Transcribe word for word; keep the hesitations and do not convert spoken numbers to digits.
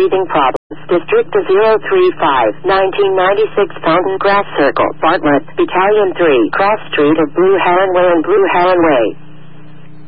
breathing problems. District zero three five, nineteen ninety-six Fountain Grass Circle, Bartlett, Battalion three, Cross Street of Blue Heron Way and Blue Heron Way.